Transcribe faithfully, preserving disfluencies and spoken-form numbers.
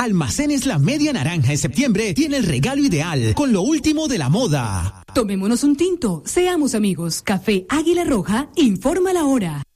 Almacenes La Media Naranja en septiembre tiene el regalo ideal con lo último de la moda. Tomémonos un tinto, seamos amigos. Café Águila Roja, informa la hora.